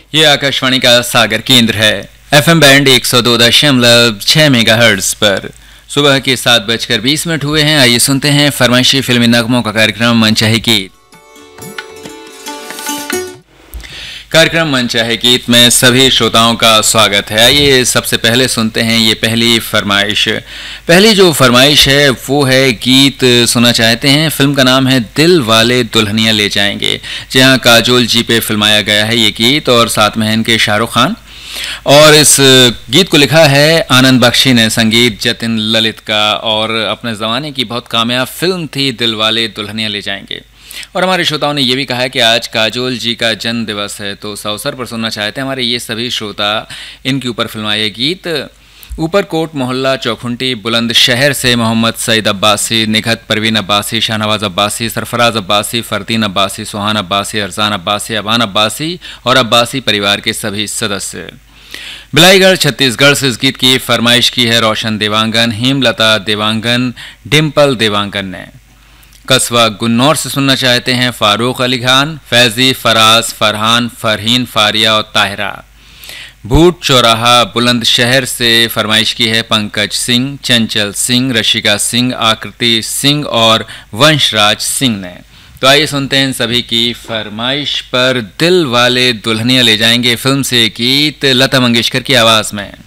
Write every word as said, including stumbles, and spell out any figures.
ये आकाशवाणी का सागर केंद्र है। एफएम बैंड एक सौ दो दशमलव छह मेगाहर्ट्ज पर सुबह के सात बजकर बीस मिनट हुए हैं। आइए सुनते हैं फरमाइशी फिल्मी नगमों का कार्यक्रम मनचाहे गीत। कार्यक्रम मनचाहे गीत में सभी श्रोताओं का स्वागत है। आइए सबसे पहले सुनते हैं ये पहली फरमाइश। पहली जो फरमाइश है वो है, गीत सुनना चाहते हैं, फिल्म का नाम है दिल वाले दुल्हनिया ले जाएंगे। जहां काजोल जी पे फिल्माया गया है ये गीत और साथ में है इनके शाहरुख खान। और इस गीत को लिखा है आनंद बख्शी ने, संगीत जतिन ललित का, और अपने ज़माने की बहुत कामयाब फिल्म थी दिल वाले दुल्हनिया ले जाएंगे। और हमारे श्रोताओं ने ये भी कहा है कि आज काजोल जी का जन्म दिवस है, तो उस अवसर पर सुनना चाहते हैं हमारे ये सभी श्रोता इनके ऊपर फिल्माए गीत। ऊपरकोट मोहल्ला चौखुंटी बुलंदशहर से मोहम्मद सईद अब्बासी, निघत परवीन अब्बासी, शाहनवाज अब्बासी, सरफराज अब्बासी, फरदीन अब्बासी, सुहान अब्बासी, अरजान अब्बासी, अबान अब्बासी और अब्बासी परिवार के सभी सदस्य। बिलाईगढ़ छत्तीसगढ़ से इस गीत की फरमाइश की है रोशन देवांगन, हेमलता देवांगन, डिम्पल देवांगन ने। कस्बा गुन्नौर से सुनना चाहते हैं फारूक अली खान, फैजी, फराज, फरहान, फरहीन, फारिया और ताहिरा। भूट चौराहा बुलंदशहर से फरमाइश की है पंकज सिंह, चंचल सिंह, रशिका सिंह, आकृति सिंह और वंशराज सिंह ने। तो आइए सुनते हैं सभी की फरमाइश पर दिल वाले दुल्हनिया ले जाएंगे फिल्म से गीत लता मंगेशकर की आवाज में।